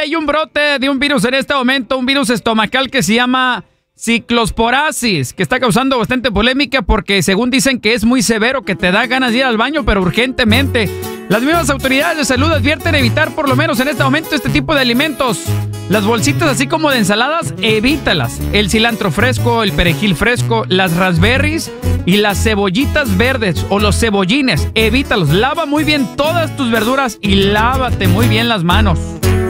hay un brote de un virus en este momento, un virus estomacal que se llama ciclosporasis, que está causando bastante polémica porque según dicen que es muy severo, que te da ganas de ir al baño, pero urgentemente. Las mismas autoridades de salud advierten evitar por lo menos en este momento este tipo de alimentos. Las bolsitas así como de ensaladas, evítalas. El cilantro fresco, el perejil fresco, las raspberries y las cebollitas verdes o los cebollines, evítalos. Lava muy bien todas tus verduras y lávate muy bien las manos.